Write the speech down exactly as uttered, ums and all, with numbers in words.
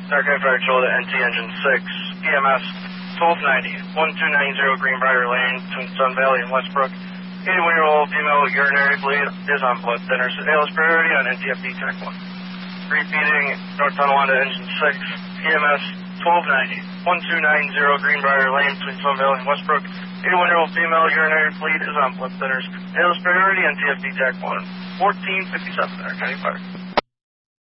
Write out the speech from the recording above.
Narcotic Fire Control to N T Engine six, E M S twelve ninety, one two nine zero Greenbrier Lane between Sun Valley and Westbrook. eighty-one-year-old female with urinary bleed is on blood thinners. Alice priority on N T F D Tech one. Repeating, North Tonawanda Engine six, E M S twelve ninety, one two nine zero Greenbrier Lane between Sun Valley and Westbrook. eighty-one-year-old female urinary bleed is on blood thinners. Alice priority on T F D Tech one. fourteen fifty-seven, Narcotic Fire.